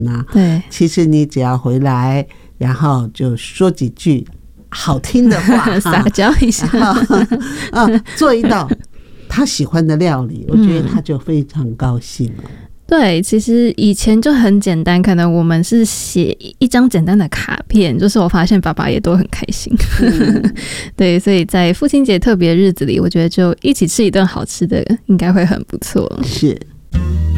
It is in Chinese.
对， 其实你只要回来，然后就说几句好听的话， 撒娇一下， 做一道他喜欢的料理，我觉得他就非常高兴了。 对，其实以前就很简单，可能我们是写一张简单的卡片，就是我发现爸爸也都很开心。对，所以在父亲节特别日子里，我觉得就一起吃一顿好吃的，应该会很不错。 是。